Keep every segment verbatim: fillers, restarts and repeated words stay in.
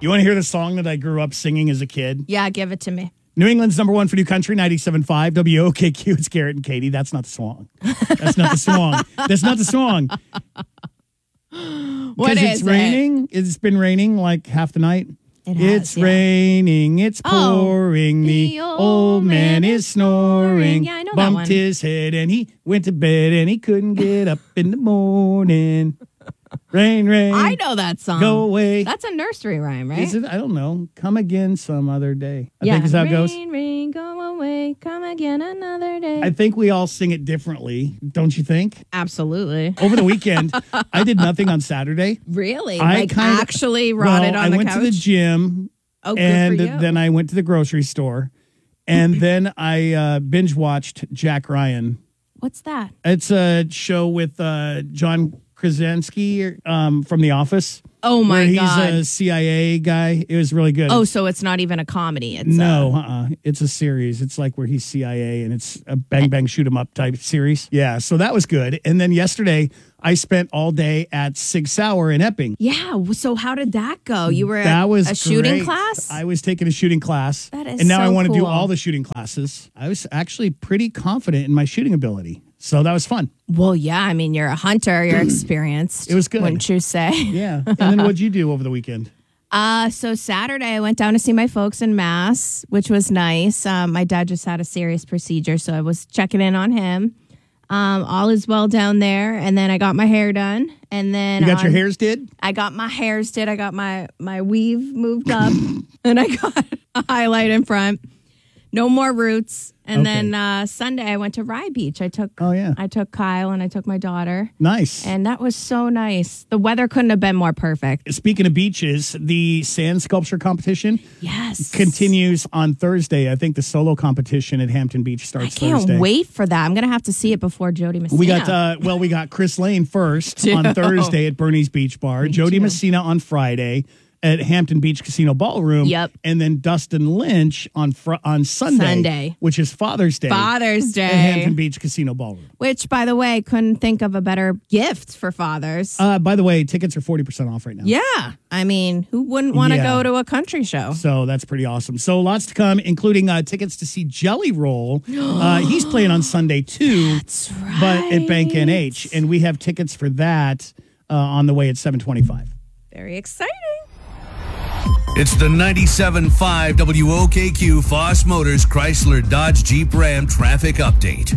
You want to hear the song that I grew up singing as a kid? Yeah, give it to me. New England's number one for New Country, ninety-seven point five W O K Q. It's Garrett and Katie. That's not the song. That's not the song. That's not the song. What Because is it's raining. It? It's been raining like half the night. It has, it's yeah. raining. It's Oh, pouring. The, the old man is snoring. Yeah, I know that Bumped one. his head and he went to bed and he couldn't get up in the morning. Rain, rain. I know that song. Go away. That's a nursery rhyme, right? Is it? I don't know. Come again some other day. I yeah. think is how it rain, goes. Rain, rain, go away. Come again another day. I think we all sing it differently, don't you think? Absolutely. Over the weekend, I did nothing on Saturday. Really? I like kind of- actually rotted well, on the I went couch? to the gym, Oh, good and for you. then I went to the grocery store, and then I uh, binge watched Jack Ryan. What's that? It's a show with uh, John Krasinski um, from The Office. Oh, my where he's God. a C I A guy. It was really good. Oh, so it's not even a comedy. It's No, uh, uh-uh. It's a series. It's like where he's C I A and it's a bang, bang, shoot 'em up type series. Yeah, so that was good. And then yesterday, I spent all day at Sig Sauer in Epping. Yeah. So how did that go? You were That at was a shooting great. class? I was taking a shooting class. That is And now I so want to do cool. all the shooting classes. I was actually pretty confident in my shooting ability. So that was fun. Well, yeah. I mean, you're a hunter. You're experienced. It was good. Wouldn't you say? Yeah. And then what'd you do over the weekend? Uh, so Saturday, I went down to see my folks in Mass, which was nice. Um, my dad just had a serious procedure, so I was checking in on him. Um, all is well down there. And then I got my hair done. And then You got on- your hairs did? I got my hairs did. I got my, my weave moved up and I got a highlight in front. No more roots. And Okay. then uh, Sunday I went to Rye Beach. I took Oh, yeah. I took Kyle and I took my daughter. Nice. And that was so nice. The weather couldn't have been more perfect. Speaking of beaches, the sand sculpture competition Yes. continues on Thursday. I think the solo competition at Hampton Beach I starts can't Thursday. wait for that. I'm going to have to see it before Jody Messina. We got uh, well, we got Chris Lane first on Too. Thursday at Bernie's Beach Bar, Jody too. Messina on Friday at Hampton Beach Casino Ballroom. Yep. And then Dustin Lynch on fr- on Sunday, Sunday. which is Father's Day. Father's at Hampton Day. Beach Casino Ballroom. Which, by the way, couldn't think of a better gift for fathers. Uh, by the way, tickets are forty percent off right now. yeah. I mean, who wouldn't want to Yeah. go to a country show? So that's pretty awesome. So lots to come, including uh, tickets to see Jelly Roll. Uh, he's playing on Sunday too, That's right. but at Bank N H, and we have tickets for that uh, on the way at seven twenty-five. Very exciting. It's the ninety-seven point five W O K Q Foss Motors Chrysler Dodge Jeep Ram traffic update.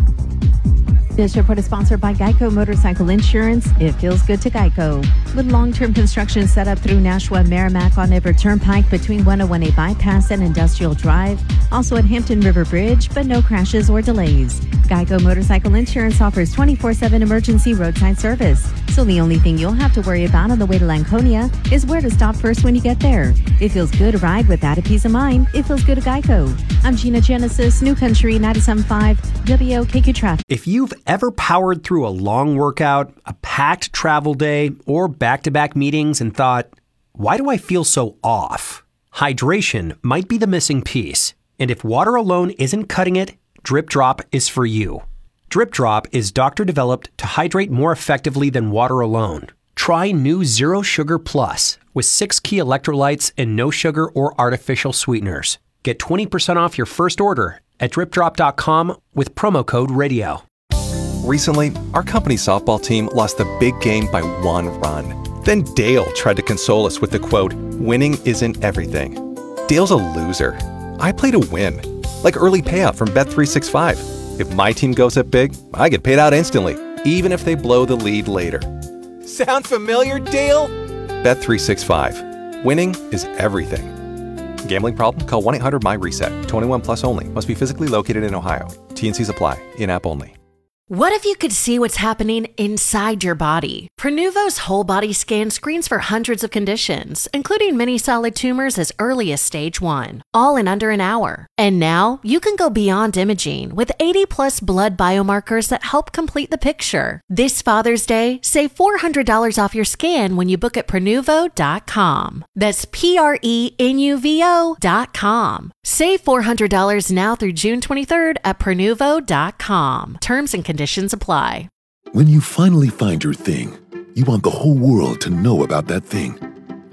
This report is sponsored by Geico Motorcycle Insurance. It feels good to Geico. With long-term construction set up through Nashua Merrimack on Everett Turnpike between one oh one A Bypass and Industrial Drive. Also at Hampton River Bridge, but no crashes or delays. Geico Motorcycle Insurance offers twenty-four seven emergency roadside service. So the only thing you'll have to worry about on the way to Lanconia is where to stop first when you get there. It feels good to ride with that peace of mind. It feels good to Geico. I'm Gina Genesis, New Country ninety-seven point five W O K Q Traffic. If you've ever powered through a long workout, a packed travel day, or back-to-back meetings and thought, why do I feel so off? Hydration might be the missing piece. And if water alone isn't cutting it, Drip Drop is for you. Drip Drop is doctor-developed to hydrate more effectively than water alone. Try new Zero Sugar Plus with six key electrolytes and no sugar or artificial sweeteners. Get twenty percent off your first order at drip drop dot com with promo code radio. Recently, our company softball team lost the big game by one run. Then Dale tried to console us with the quote, "Winning isn't everything." Dale's a loser. I play to win. Like early payout from Bet three sixty-five. If my team goes up big, I get paid out instantly, even if they blow the lead later. Sound familiar, Dale? Bet three sixty-five. Winning is everything. Gambling problem? Call one eight hundred M Y reset. twenty-one plus only. Must be physically located in Ohio. T and Cs apply. In-app only. What if you could see what's happening inside your body? Prenuvo's whole body scan screens for hundreds of conditions, including many solid tumors as early as stage one, all in under an hour. And now you can go beyond imaging with eighty plus blood biomarkers that help complete the picture. This Father's Day, save four hundred dollars off your scan when you book at prenuvo dot com. That's P R E N U V O dot com. Save four hundred dollars now through June twenty-third at prenuvo dot com. Terms and conditions apply. When you finally find your thing, you want the whole world to know about that thing.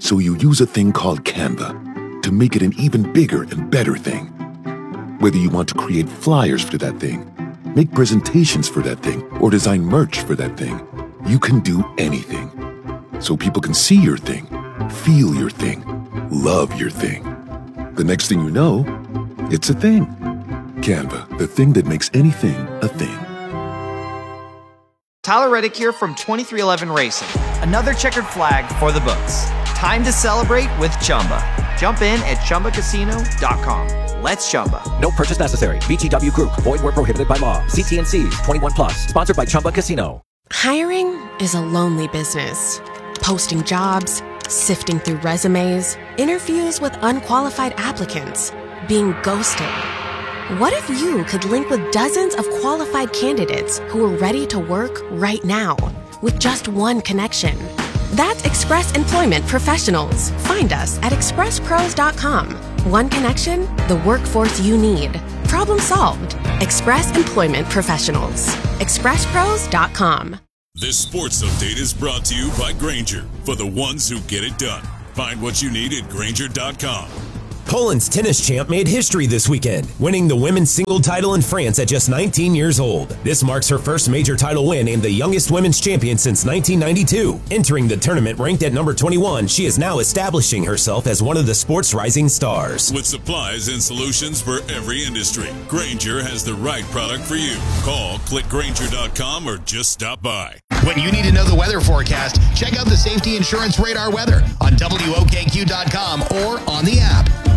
So you use a thing called Canva to make it an even bigger and better thing. Whether you want to create flyers for that thing, make presentations for that thing, or design merch for that thing, you can do anything. So people can see your thing, feel your thing, love your thing. The next thing you know, it's a thing. Canva, the thing that makes anything a thing. Tyler Reddick here from twenty-three eleven Racing. Another checkered flag for the books. Time to celebrate with Chumba. Jump in at Chumba Casino dot com. Let's Chumba. No purchase necessary. V G W Group. Void where prohibited by law. See T and C's. twenty-one plus. Sponsored by Chumba Casino. Hiring is a lonely business. Posting jobs, sifting through resumes, interviews with unqualified applicants, being ghosted. What if you could link with dozens of qualified candidates who are ready to work right now with just one connection? That's Express Employment Professionals. Find us at express pros dot com. One connection, the workforce you need. Problem solved. Express Employment Professionals. express pros dot com. This sports update is brought to you by Grainger, for the ones who get it done. Find what you need at Grainger dot com. Poland's tennis champ made history this weekend, winning the women's single title in France at just nineteen years old. This marks her first major title win and the youngest women's champion since nineteen ninety-two. Entering the tournament ranked at number twenty-one, she is now establishing herself as one of the sport's rising stars. With supplies and solutions for every industry, Grainger has the right product for you. Call, click Grainger dot com, or just stop by. When you need to know the weather forecast, check out the Safety Insurance Radar weather on W O K Q dot com or on the app.